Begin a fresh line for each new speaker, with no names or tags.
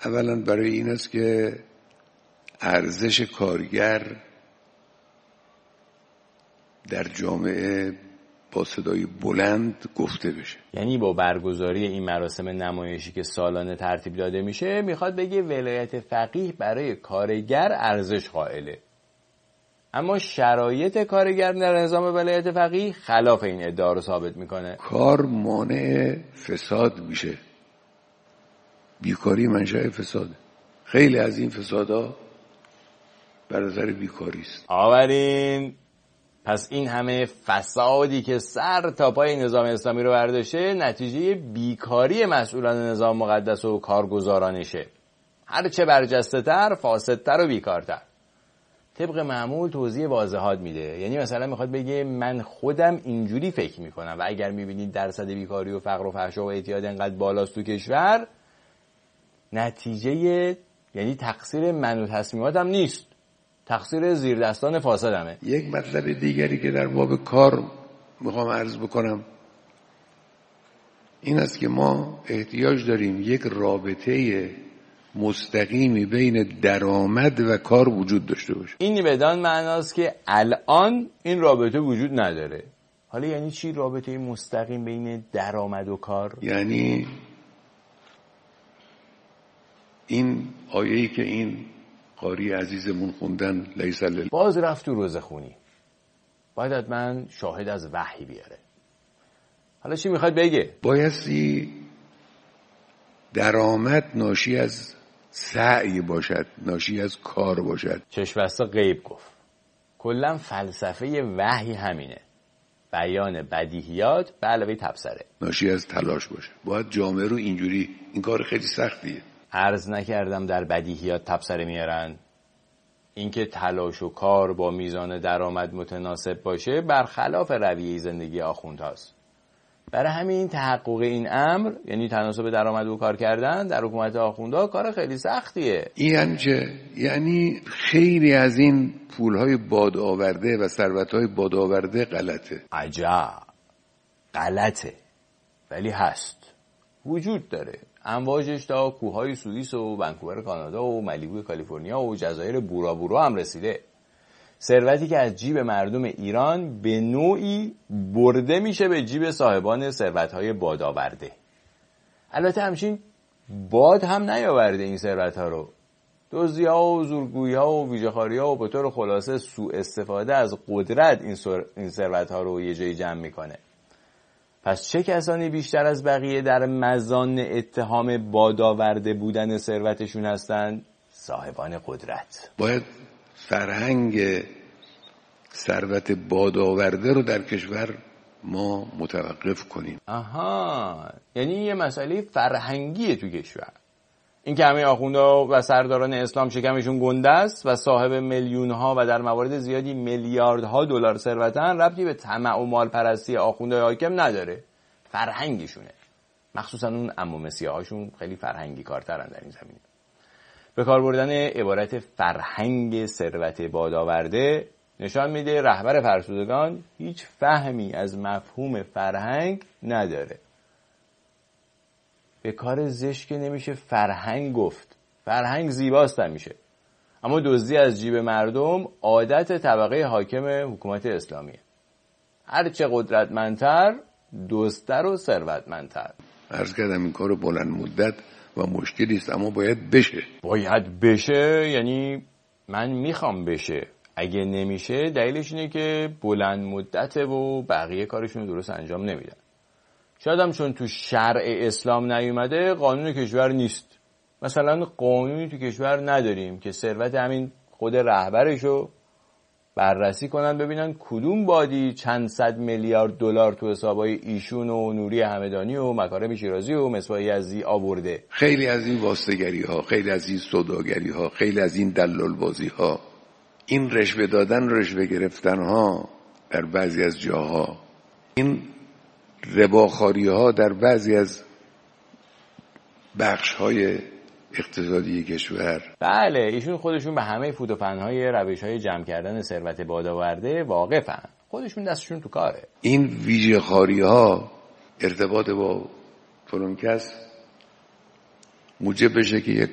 اولا برای این است که ارزش کارگر در جامعه با صدای بلند گفته بشه.
یعنی با برگزاری این مراسم نمایشی که سالانه ترتیب داده میشه میخواد بگه ولایت فقیه برای کارگر ارزش قائله، اما شرایط کارگر در نظام ولایت فقیه خلاف این ادعا رو ثابت میکنه.
کار مانع فساد میشه، بیکاری منشأ فساده. خیلی از این فسادها بر اثر بیکاری است.
آورین پس این همه فسادی که سر تا پای نظام اسلامی رو برداشته نتیجه بیکاری مسئولان نظام مقدس و کارگزارانشه، هرچه برجسته تر فاسدتر و بیکارتر. طبق معمول توضیح واضحات میده، یعنی مثلا میخواد بگه من خودم اینجوری فکر میکنم و اگر میبینید درصد بیکاری و فقر و فحش و اعتیاد انقدر بالاست تو کشور، نتیجه یعنی تقصیر من و تصمیماتم نیست، تقصیر زیردستان فاسدمه.
یک مطلب دیگری که در باب کار میخوام عرض بکنم این است که ما احتیاج داریم یک رابطه مستقیمی بین درآمد و کار وجود داشته باشه.
این بدان معناست که الان این رابطه وجود نداره. حالا یعنی چی رابطه مستقیم بین درآمد و کار؟
یعنی این آیه‌ای که این قاری عزیزمون خوندن لیس
باز رفت تو روزه خونی، باید حتما شاهد از وحی بیاره. حالا چی میخواد بگه؟
بایستی درآمد ناشی از سعی باشد، ناشی از کار باشد.
چشم‌بسته غیب گفت. کلا فلسفه وحی همینه، بیان بدیهیات به علاوه تبصره،
ناشی از تلاش باشه. باید جامعه رو اینجوری، این کار خیلی سختیه.
عرض نکردم در بدیهیات تبصره میارن. اینکه تلاش و کار با میزان درآمد متناسب باشه برخلاف رویه زندگی آخوندهاست. برای همین تحقق این امر، یعنی تناسب درآمد و کار کردن در حکومت آخوندها کار خیلی سختیه.
این چه؟ یعنی خیلی از این پولهای باد آورده و ثروتهای باد آورده غلطه.
عجب غلطه، ولی هست، وجود داره. امواجش تا کوههای سوئیس و ونکوور کانادا و مالیبو کالیفرنیا و جزایر بورا بورا هم رسیده. ثروتی که از جیب مردم ایران به نوعی برده میشه به جیب صاحبان ثروت‌های بادآورده. البته همچین باد هم نیاورده این ثروت‌ها رو. دزدی‌ها و زورگویی‌ها و ویژه‌خواری‌ها و به طور خلاصه سوء استفاده از قدرت این ثروت‌ها رو یه جایی جمع میکنه. پس چه کسانی بیشتر از بقیه در مزان اتهام بادآورده بودن ثروتشون هستند؟ صاحبان قدرت.
باید فرهنگ ثروت بادآورده رو در کشور ما متوقف کنیم.
آها، یعنی یه مسئله فرهنگیه تو کشور. این که همه آخوندها و سرداران اسلام شکمشون گنده است و صاحب میلیون‌ها و در موارد زیادی میلیاردها دلار ثروتن، ربطی به طمع و مال پرستی آخوندهای حاکم نداره. فرهنگشونه. مخصوصا اون عموم سیاهاشون خیلی فرهنگی کارترن در این زمینه. به کار بردن عبارت فرهنگ ثروت بادآورده نشان میده رهبر فرسودگان هیچ فهمی از مفهوم فرهنگ نداره. به کار زشت که نمیشه فرهنگ گفت. فرهنگ زیباست هم میشه. اما دزدی از جیب مردم عادت طبقه حاکم حکومت اسلامیه. هرچه قدرتمندتر دزدتر و ثروتمندتر.
عرض کردم این کار بلند مدت و مشکلی است، اما باید بشه.
باید بشه یعنی من میخوام بشه. اگه نمیشه دلیلش اینه که بلند مدته و بقیه کارشون درست انجام نمیدن. شاید هم چون تو شرع اسلام نیومده قانون کشور نیست. مثلا قانونی تو کشور نداریم که ثروت همین خود رهبرشو بررسی کنن ببینن کدوم بادی چند صد میلیارد دلار تو حسابای ایشون و نوری همدانی و مکارم شیرازی و مصباح یزدی آورده.
خیلی از این واسطه‌گری ها، خیلی از این سوداگری ها، خیلی از این دلال بازی ها، این رشوه دادن و رشوه گرفتن ها در بعضی از جاها، این رباخواری ها در بعضی از بخش های اقتصادی کشور.
بله، ایشون خودشون به همه فوت و فن‌های روش‌های جمع کردن ثروت بادآورده واقفن. خودشون دستشون تو کاره.
این ویژه‌خواری ها ارتباط با فلان کس موجب بشه که یک